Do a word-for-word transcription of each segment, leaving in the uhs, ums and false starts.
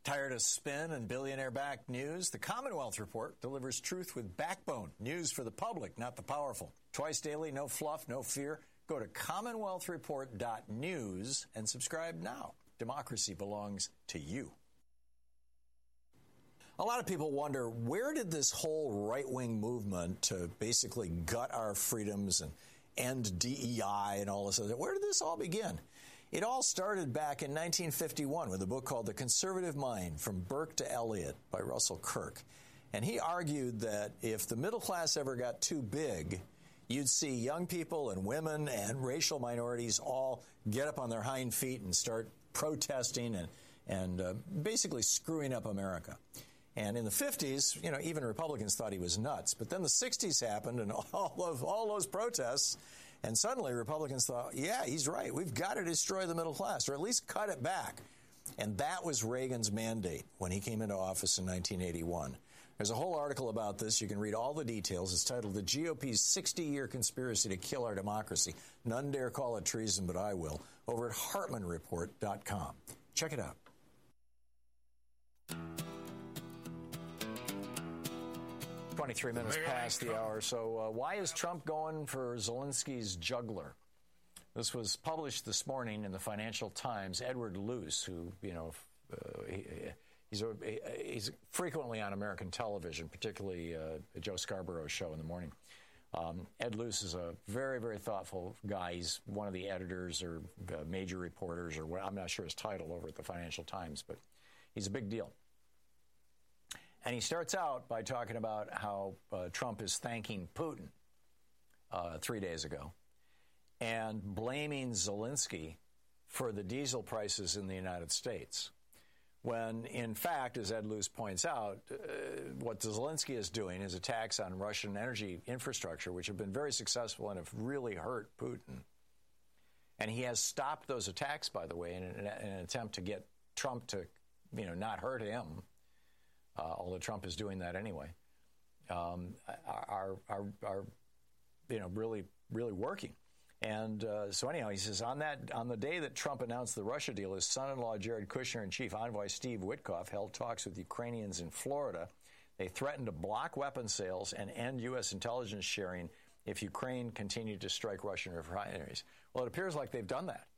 Tired of spin and billionaire-backed news? The Commonwealth Report delivers truth with backbone. News for the public, not the powerful. Twice daily, no fluff, no fear. Go to commonwealth report dot news and subscribe now. Democracy belongs to you. A lot of people wonder, where did this whole right-wing movement to basically gut our freedoms and end D E I and all this other, where did this all begin? It all started back in nineteen fifty-one with a book called The Conservative Mind, From Burke to Eliot by Russell Kirk. And he argued that if the middle class ever got too big, you'd see young people and women and racial minorities all get up on their hind feet and start protesting and, and uh, basically screwing up America. And in the fifties, you know, even Republicans thought he was nuts. But then the sixties happened and all of all those protests, and suddenly Republicans thought, yeah, he's right. We've got to destroy the middle class, or at least cut it back. And that was Reagan's mandate when he came into office in nineteen eighty-one. There's a whole article about this. You can read all the details. It's titled The G O P's sixty-year Conspiracy to Kill Our Democracy. None dare call it treason, but I will. Over at hartman report dot com. Check it out. twenty-three minutes past the hour. So uh, why is Trump going for Zelensky's juggler? This was published this morning in the Financial Times. Edward Luce, who, you know, uh, he, he's, a, he's frequently on American television, particularly uh, Joe Scarborough's show in the morning. Um, Ed Luce is a very, very thoughtful guy. He's one of the editors or uh, major reporters, or what, I'm not sure his title over at the Financial Times, but he's a big deal. And he starts out by talking about how uh, Trump is thanking Putin uh, three days ago and blaming Zelensky for the diesel prices in the United States. When, in fact, as Ed Luce points out, uh, what Zelensky is doing is attacks on Russian energy infrastructure, which have been very successful and have really hurt Putin. And he has stopped those attacks, by the way, in an, in an attempt to get Trump to, you know, not hurt him. Uh, although Trump is doing that anyway, um, are, are, are, you know, really, really working. And uh, so anyhow, he says, on that, on the day that Trump announced the Russia deal, his son-in-law, Jared Kushner, and chief envoy Steve Witkoff held talks with Ukrainians in Florida. They threatened to block weapon sales and end U S intelligence sharing if Ukraine continued to strike Russian refineries. Well, it appears like they've done that.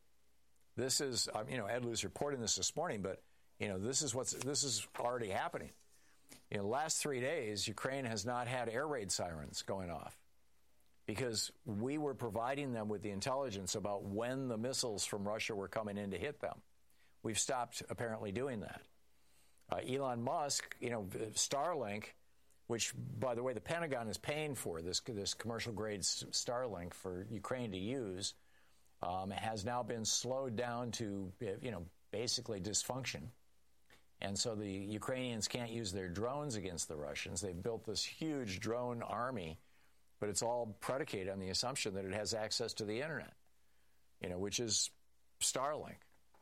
This is, um, you know, Ed Luce reporting this this morning, but You know, this is what's this is already happening. In the last three days, Ukraine has not had air raid sirens going off because we were providing them with the intelligence about when the missiles from Russia were coming in to hit them. We've stopped apparently doing that. Uh, Elon Musk, you know, Starlink, which, by the way, the Pentagon is paying for this this commercial grade Starlink for Ukraine to use, um, has now been slowed down to, you know, basically dysfunction. And so the Ukrainians can't use their drones against the Russians. They've built this huge drone army, but it's all predicated on the assumption that it has access to the internet, you know, which is Starlink.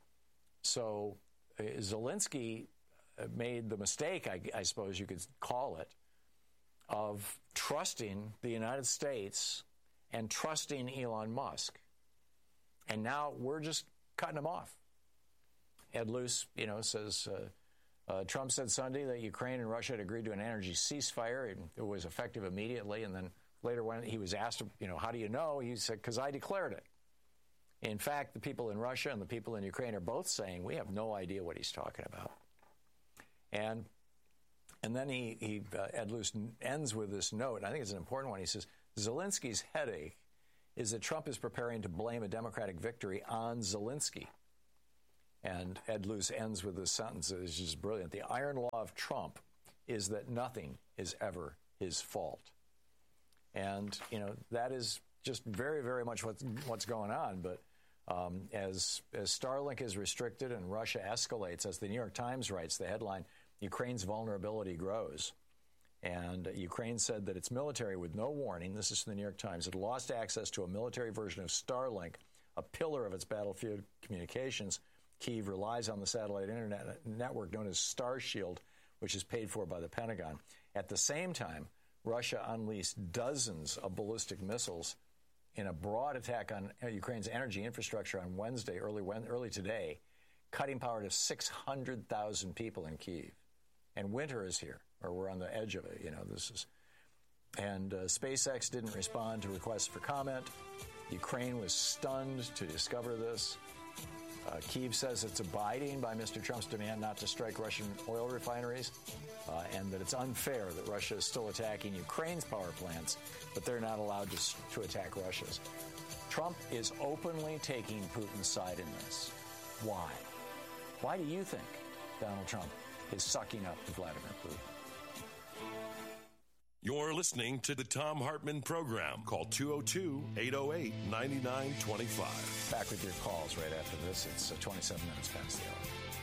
So uh, Zelensky made the mistake, I, I suppose you could call it, of trusting the United States and trusting Elon Musk. And now we're just cutting him off. Ed Luce, you know, says uh, uh, Trump said Sunday that Ukraine and Russia had agreed to an energy ceasefire, and it was effective immediately. And then later, when he was asked, you know, how do you know? He said, because I declared it. In fact, the people in Russia and the people in Ukraine are both saying we have no idea what he's talking about. And and then he, he uh, Ed Luce ends with this note, and I think it's an important one. He says, Zelensky's headache is that Trump is preparing to blame a Democratic victory on Zelensky. And Ed Luce ends with this sentence that is just brilliant. The iron law of Trump is that nothing is ever his fault. And, you know, that is just very, very much what's, what's going on. But um, as, as Starlink is restricted and Russia escalates, as the New York Times writes, the headline, Ukraine's vulnerability grows. And uh, Ukraine said that its military, with no warning, this is from the New York Times, had lost access to a military version of Starlink, a pillar of its battlefield communications. Kyiv relies on the satellite internet network known as Starshield, which is paid for by the Pentagon. At the same time, Russia unleashed dozens of ballistic missiles in a broad attack on Ukraine's energy infrastructure on Wednesday, early early today, cutting power to six hundred thousand people in Kyiv. And winter is here, or we're on the edge of it. You know, this is. And uh, SpaceX didn't respond to requests for comment. Ukraine was stunned to discover this. Uh, Kyiv says it's abiding by Mister Trump's demand not to strike Russian oil refineries, uh, and that it's unfair that Russia is still attacking Ukraine's power plants, but they're not allowed to, to attack Russia's. Trump is openly taking Putin's side in this. Why? Why do you think Donald Trump is sucking up to Vladimir Putin? You're listening to the Thom Hartmann Program. Call two oh two, eight oh eight, nine nine two five. Back with your calls right after this. It's uh, twenty-seven minutes past the hour.